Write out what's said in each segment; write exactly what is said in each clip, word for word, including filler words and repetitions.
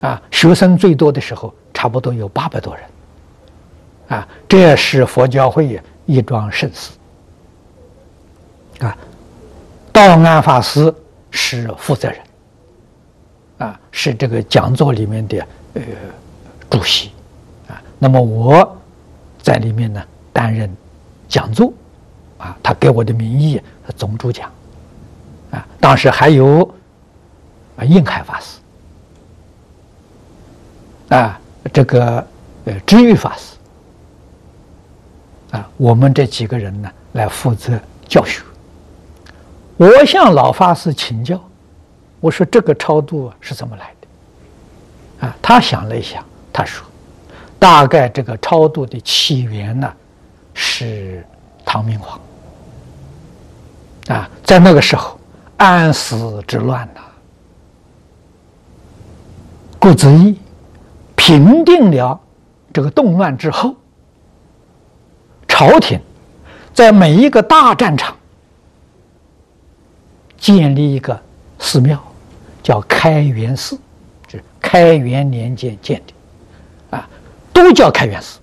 啊，学生最多的时候差不多有八百多人，啊，这是佛教会一桩盛事。啊，道安法师是负责人，啊，是这个讲座里面的呃主席，啊，那么我在里面呢担任讲座，啊，他给我的名义总主讲，啊，当时还有啊印海法师，啊，这个呃知玉法师，啊，我们这几个人呢来负责教学。我向老法师请教，我说这个超度是怎么来的？啊，他想了一想，他说，大概这个超度的起源呢是唐明皇。啊，在那个时候，安史之乱呐、啊，顾子义平定了这个动乱之后，朝廷在每一个大战场建立一个寺庙，叫开元寺，是开元年间建的，啊，都叫开元寺。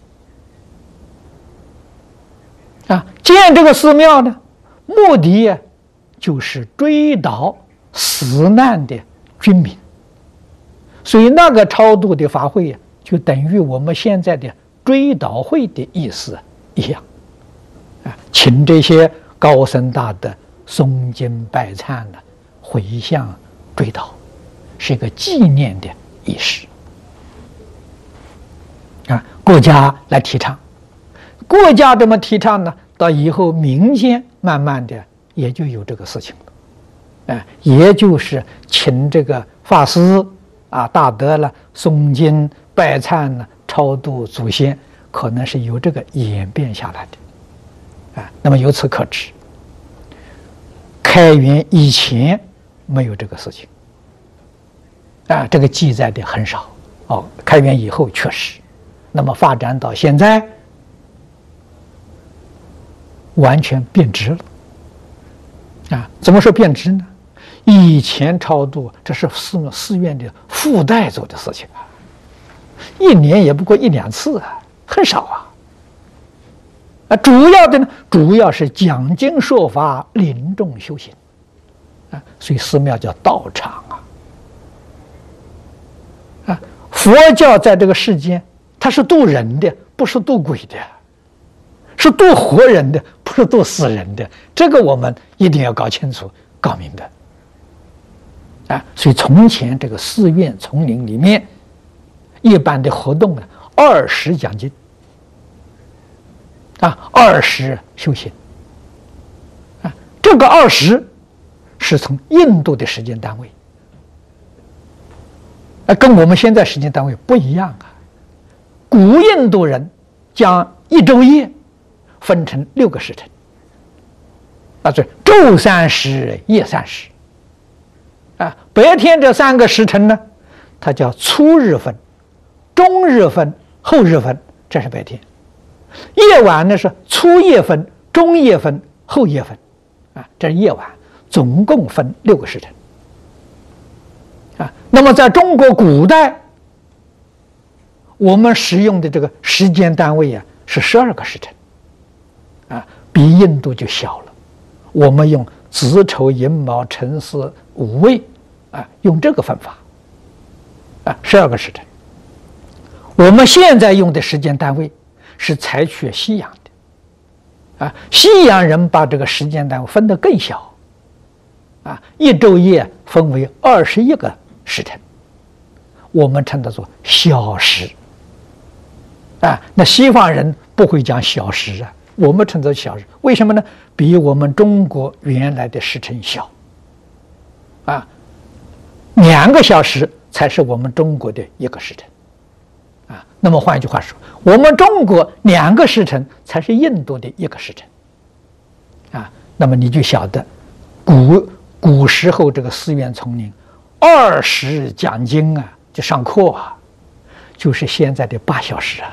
啊，建这个寺庙呢，目的呀，就是追悼死难的军民。所以那个超度的法会呀，就等于我们现在的追悼会的意思一样，啊，请这些高僧大德诵经拜忏呢，回向追悼，是一个纪念的仪式。啊，国家来提倡，国家这么提倡呢，到以后民间慢慢的也就有这个事情了，啊，也就是请这个法师啊、大德了诵经拜忏呢，超度祖先，可能是由这个演变下来的，啊，那么由此可知。开元以前没有这个事情，啊，这个记载的很少哦。开元以后确实，那么发展到现在，完全变质了。啊，怎么说变质呢？以前超度这是寺寺院的附带做的事情啊，一年也不过一两次啊，很少啊。啊，主要的呢，主要是讲经说法、临终修行，啊，所以寺庙叫道场啊。啊，佛教在这个世间，它是渡人的，不是渡鬼的，是渡活人的，不是渡死人的。这个我们一定要搞清楚、搞明白。啊，所以从前这个寺院丛林里面，一般的活动呢，二十讲经。啊，二十修行，啊，这个二十是从印度的时间单位，啊，跟我们现在时间单位不一样啊。古印度人将一昼夜分成六个时辰，啊，这昼三时，夜三时，啊，白天这三个时辰呢，它叫初日分、中日分、后日分，这是白天。夜晚呢是初夜分、中夜分、后夜分，啊，这是夜晚，总共分六个时辰，啊，那么在中国古代，我们使用的这个时间单位啊是十二个时辰，啊，比印度就小了。我们用子丑寅卯辰巳午未，啊，用这个分法，啊，十二个时辰。我们现在用的时间单位是采取西洋的，啊，西洋人把这个时间单位分得更小，啊，一昼夜分为二十一个时辰，我们称它做小时，啊，那西方人不会讲小时啊，我们称作小时，为什么呢？比我们中国原来的时辰小，啊，两个小时才是我们中国的一个时辰。啊，那么换一句话说，我们中国两个时辰才是印度的一个时辰，啊，那么你就晓得，古古时候这个寺院丛林，二十讲经啊，就上课啊，就是现在的八小时啊，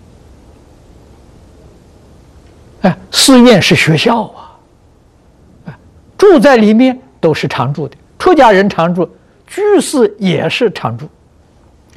哎，寺院是学校啊，啊，住在里面都是常住的，出家人常住，居士也是常住。